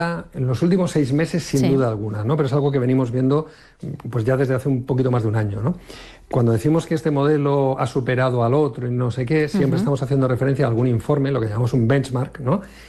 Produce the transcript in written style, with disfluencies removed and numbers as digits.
en los últimos 6 meses, sin Sí. duda alguna, ¿no? Pero es algo que venimos viendo pues ya desde hace un poquito más de un año, ¿no? Cuando decimos que este modelo ha superado al otro y no sé qué, siempre Ujú. estamos haciendo referencia a algún informe, lo que llamamos un benchmark, ¿no?